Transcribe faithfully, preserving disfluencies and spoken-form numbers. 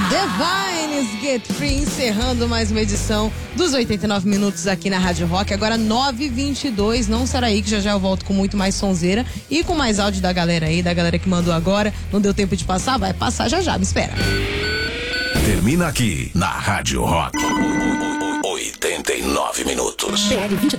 Divines Get Free, encerrando mais uma edição dos oitenta e nove minutos aqui na Rádio Rock. Agora nove e vinte e dois, não será aí que já já eu volto com muito mais sonzeira e com mais áudio da galera aí, da galera que mandou agora. Não deu tempo de passar? Vai passar já já, me espera. Termina aqui na Rádio Rock. oitenta e nove minutos. P L vinte e dois